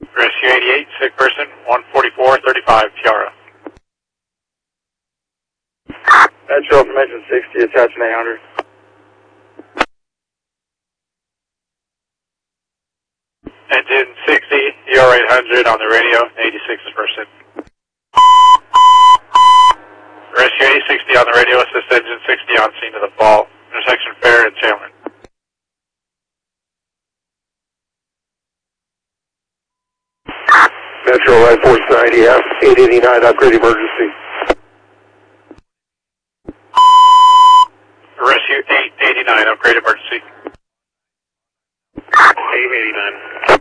Rescue 88, sick person, 14435, Tiara. Metro information 60, attachment 800. Engine 60, ER 800 on the radio, 86 is person. Rescue 860 on the radio, assist engine 60 on scene of the fall, intersection Fair and Chandler. Metro Life Force 90, 889, upgrade emergency. Rescue 889, upgrade emergency. 889.